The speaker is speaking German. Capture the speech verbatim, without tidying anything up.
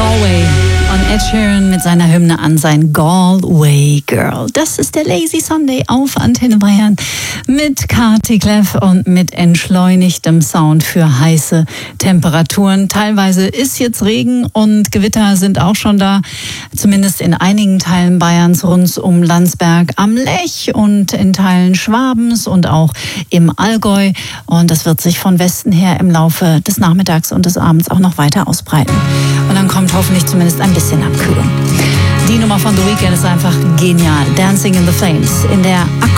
Galway und Ed Sheeran mit seiner Hymne an sein Galway Girl. Das ist der Lazy Sunday auf Antenne Bayern mit Kati Kleff und mit entschleunigtem Sound für heiße Temperaturen. Teilweise ist jetzt Regen und Gewitter sind auch schon da, zumindest in einigen Teilen Bayerns rund um Landsberg am Lech und in Teilen Schwabens und auch im Allgäu. Und das wird sich von Westen her im Laufe des Nachmittags und des Abends auch noch weiter ausbreiten. Und dann kommt hoffentlich zumindest ein bisschen Abkühlung. Die Nummer von The Weeknd ist einfach genial. Dancing in the Flames in der